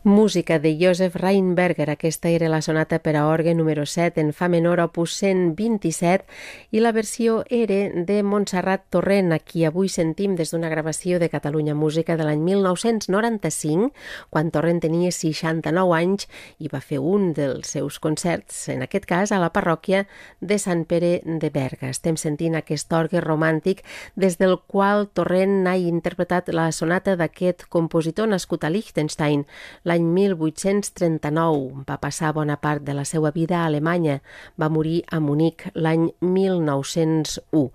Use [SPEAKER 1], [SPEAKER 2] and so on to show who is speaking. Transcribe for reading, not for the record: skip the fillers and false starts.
[SPEAKER 1] Música de Josef Rheinberger. Aquesta era la sonata per a orgue número 7 en fa menor opus 127 i la versió era de Montserrat Torrent, a qui avui sentim des d'una gravació de Catalunya Música de l'any 1995, quan Torrent tenia 69 anys i va fer un dels seus concerts, en aquest cas a la parròquia de Sant Pere de Berga. Estem sentint aquest orgue romàntic des del qual Torrent ha interpretat la sonata d'aquest compositor nascut a Liechtenstein. L'any 1839 va passar bona part de la seva vida a Alemanya. Va morir a Munic l'any 1901.